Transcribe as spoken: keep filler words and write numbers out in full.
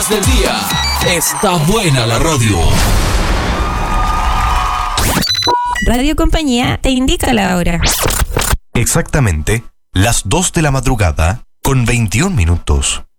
Del día. Está buena la radio. Radio Compañía te indica la hora. Exactamente las dos de la madrugada con veintiún minutos.